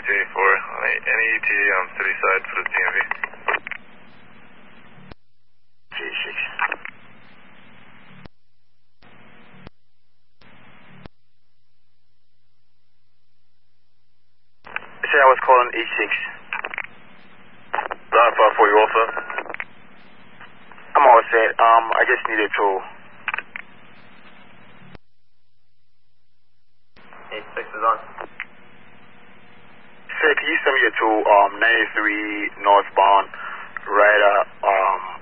284. Any ETA on city side for the DMV? J6. I said I was calling 86. 954, you all set? I'm all set. I just need a tool. 86 is on. Sir, can you send me a tool, 93 northbound, right